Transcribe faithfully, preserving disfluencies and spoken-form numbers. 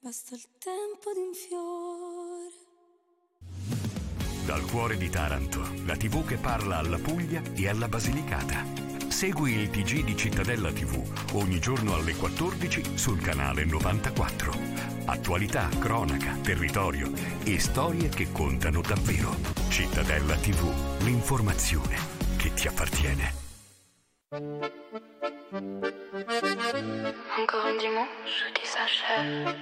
basta il tempo di un fiore. Dal cuore di Taranto, la tivù che parla alla Puglia e alla Basilicata. Segui il T G di Cittadella tivù ogni giorno alle quattordici sul canale novantaquattro. Attualità, cronaca, territorio e storie che contano davvero. Cittadella tivù, l'informazione che ti appartiene. Encore un dimanche qui s'achève.